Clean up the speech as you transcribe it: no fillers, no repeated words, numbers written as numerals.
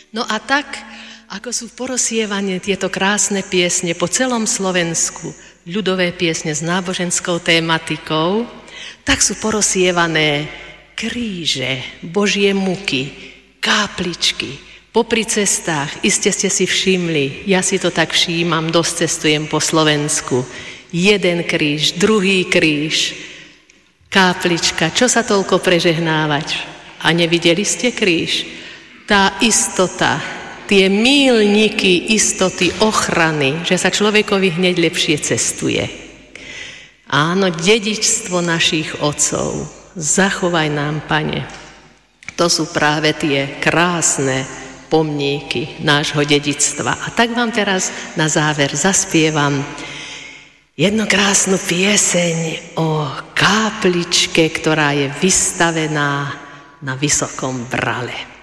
No a tak, ako sú porozsievané tieto krásne piesne po celom Slovensku, ľudové piesne s náboženskou tématikou, tak sú porozsievané kríže, Božie muky, kápličky. Popri cestách, iste ste si všimli, ja si to tak všímam, dosť cestujem po Slovensku. Jeden kríž, druhý kríž, káplička, čo sa toľko prežehnávať? A nevideli ste kríž? Tá istota, tie míľniky istoty, ochrany, že sa človekovi hneď lepšie cestuje. Áno, dedičstvo našich otcov, zachovaj nám, Pane. To sú práve tie krásne pomníky nášho dedičstva. A tak vám teraz na záver zaspievam jednu krásnu pieseň o kápličke, ktorá je vystavená na Vysokom Brale.